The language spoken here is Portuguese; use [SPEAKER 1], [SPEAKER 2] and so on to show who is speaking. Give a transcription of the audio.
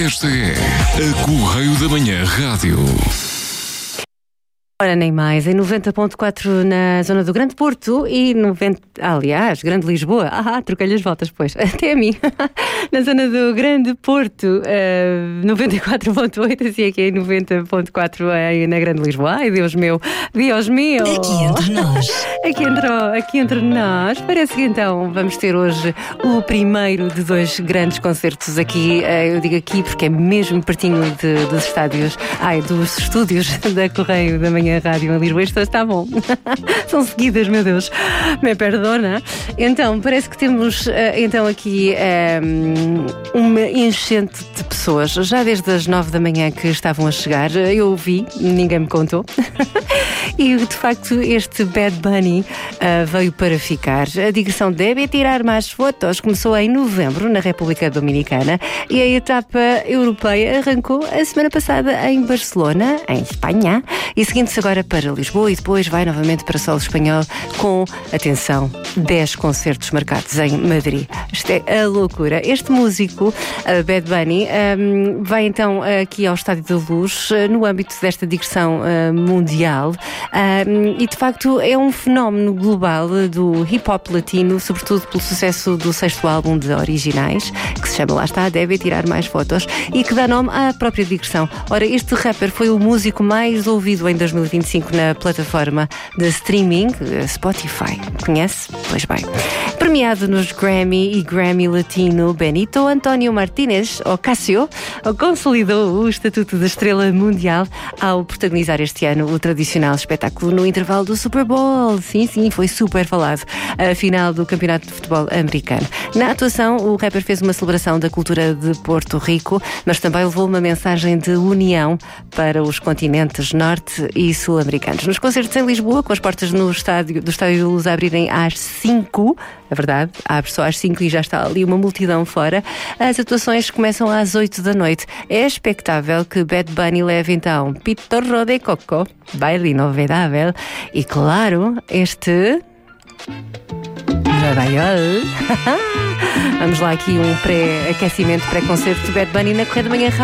[SPEAKER 1] Esta é a Correio da Manhã Rádio.
[SPEAKER 2] Ora, nem mais, em 90.4 na zona do Grande Porto e aliás, Grande Lisboa. Troquei-lhe as voltas, pois, até a mim. Na zona do Grande Porto, 94.8, assim aqui em 90.4 na Grande Lisboa. Ai, Deus meu, Deus meu!
[SPEAKER 3] Aqui entre nós.
[SPEAKER 2] Aqui entre nós. Parece que então vamos ter hoje o primeiro de dois grandes concertos aqui. Eu digo aqui porque é mesmo pertinho dos estádios, dos estúdios da Correio da Manhã Rádio em Lisboa. Isto está bom. São seguidas, meu Deus. Me perdona. Então, parece que temos então aqui uma enchente de pessoas. Já desde as 9 da manhã que estavam a chegar. Eu vi, ninguém me contou. E de facto este Bad Bunny veio para ficar. A digressão deve tirar mais fotos. Começou em novembro na República Dominicana e a etapa europeia arrancou a semana passada em Barcelona, em Espanha, e seguindo-se agora para Lisboa e depois vai novamente para solo espanhol com, atenção, 10 concertos marcados em Madrid. Isto é a loucura. Este músico, Bad Bunny, vai então aqui ao Estádio da Luz no âmbito desta digressão mundial. E de facto é um fenómeno global do hip-hop latino, sobretudo pelo sucesso do 6º álbum de originais, que se chama, lá está, Deve Tirar Mais Fotos, e que dá nome à própria digressão. Ora, este rapper foi o músico mais ouvido em 2025 na plataforma de streaming Spotify. Conhece? Pois bem. Premiado nos Grammy e Grammy Latino, Benito António Martínez Ocasio consolidou o estatuto de estrela mundial ao protagonizar este ano o tradicional espetáculo no intervalo do Super Bowl. Sim, foi super falado. A final do Campeonato de Futebol Americano. Na atuação, o rapper fez uma celebração da cultura de Porto Rico, mas também levou uma mensagem de união para os continentes norte e sul-americanos. Nos concertos em Lisboa, com as portas do Estádio da Luz a abrirem às 5, é verdade, abre só às 5 e já está ali uma multidão fora, as atuações começam às 8 da noite. É expectável que Bad Bunny leve então Pitorro de Coco, baile inovedável, e claro, este Vamos lá aqui um pré-aquecimento, pré-concerto de Bad Bunny na Correio da Manhã Rádio.